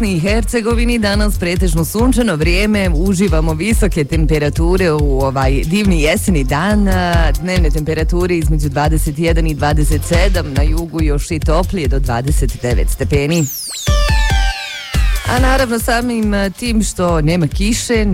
Bosni i Hercegovini danas pretežno sunčano vrijeme, uživamo visoke temperature u ovaj divni jeseni dan, dnevne temperature između 21 i 27, na jugu još i toplije do 29 stepeni. A naravno samim tim što nema kiše,